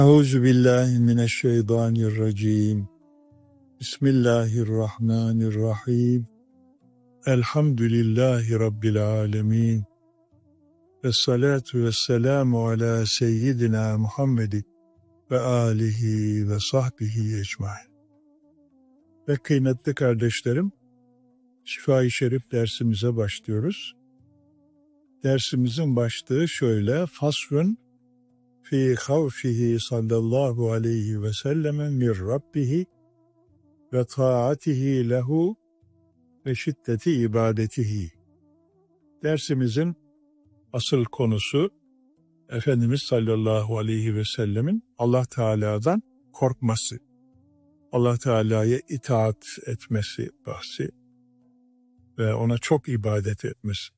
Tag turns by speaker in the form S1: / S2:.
S1: Euzu billahi mineşşeytanirracim. Bismillahirrahmanirrahim. Elhamdülillahi rabbil alamin. Vessalatu vesselamu ala seyyidina Muhammed ve alihi ve sahbihi ecmaîn. Ve kıymetli kardeşlerim, Şifa-i Şerif dersimize başlıyoruz. Dersimizin başlığı şöyle: Faslun fi havfihi sallallahu aleyhi ve selleme min rabbihi ve taatihi lehu ve şiddeti ibadetihi. Dersimizin asıl konusu Efendimiz sallallahu aleyhi ve sellemin Allah Teala'dan korkması, Allah Teala'ya itaat etmesi bahsi ve ona çok ibadet etmesi.